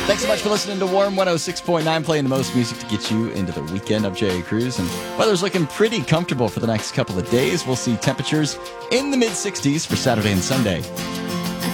Thanks so much for listening to Warm 106.9, playing the most music to get you into the weekend. I'm Jerry Cruz, and weather's looking pretty comfortable for the next couple of days. We'll see temperatures in the mid-60s for Saturday and Sunday.